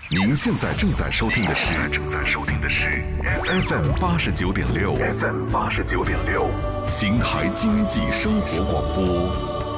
您现在正在收听的是 FM 89.6，邢台经济生活广播。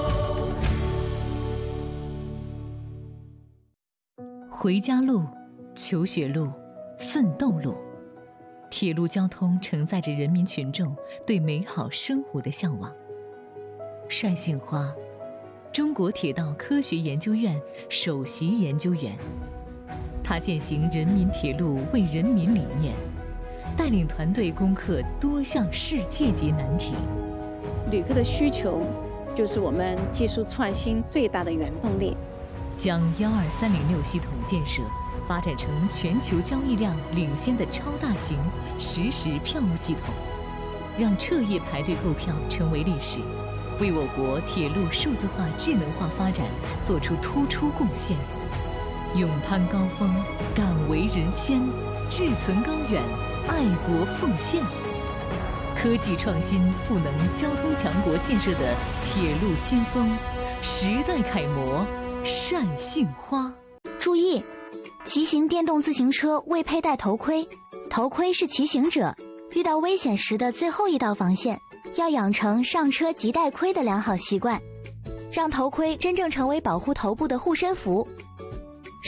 回家路、求学路、奋斗路，铁路交通承载着人民群众对美好生活的向往。单杏花，中国铁道科学研究院首席研究员，他践行人民铁路为人民理念，带领团队攻克多项世界级难题。 旅客的需求就是我们技术创新最大的原动力。 将12306系统建设发展成全球交易量领先的超大型实时票务系统，让彻夜排队购票成为历史，为我国铁路数字化智能化发展做出突出贡献。勇攀高峰，敢为人先，志存高远，爱国奉献。科技创新赋能交通强国建设的铁路先锋，时代楷模单杏花。 注意，骑行电动自行车未佩戴头盔，头盔是骑行者遇到危险时的最后一道防线，要养成上车即戴盔的良好习惯，让头盔真正成为保护头部的护身符，